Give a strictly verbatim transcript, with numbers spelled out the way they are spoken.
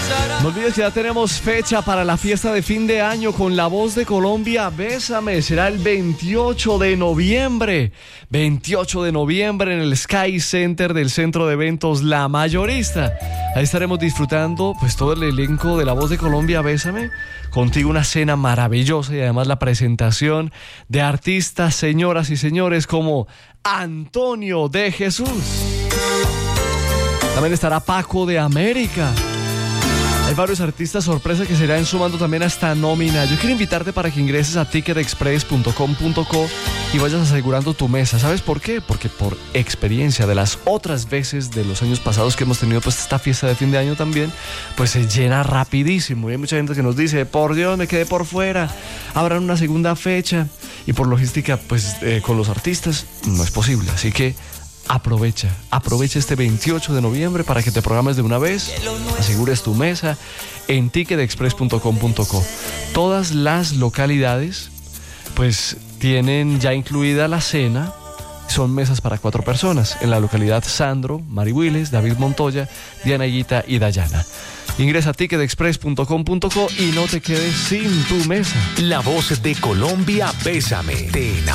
No olvides que ya tenemos fecha para la fiesta de fin de año con La Voz de Colombia. Bésame, será el veintiocho de noviembre. veintiocho de noviembre en el Sky Center del Centro de Eventos La Mayorista. Ahí estaremos disfrutando pues todo el elenco de La Voz de Colombia. Bésame. Contigo una cena maravillosa y además la presentación de artistas, señoras y señores, como Antonio de Jesús. También estará Paco de América. Hay varios artistas sorpresa que se irán sumando también a esta nómina. Yo quiero invitarte para que ingreses a ticket express punto com punto co y vayas asegurando tu mesa. ¿Sabes por qué? Porque por experiencia de las otras veces de los años pasados que hemos tenido pues esta fiesta de fin de año también, pues se llena rapidísimo. Y hay mucha gente que nos dice, por Dios, me quedé por fuera. Habrán una segunda fecha. Y por logística, pues eh, con los artistas no es posible. Así que Aprovecha, aprovecha este veintiocho de noviembre para que te programes de una vez, asegures tu mesa en ticket express punto com punto co. Todas las localidades pues tienen ya incluida la cena, son mesas para cuatro personas. En la localidad Sandro, Mari Willes, David Montoya, Diana Higuita y Dayana. Ingresa a ticket express punto com punto co y no te quedes sin tu mesa. La Voz de Colombia, Bésame, te enamora.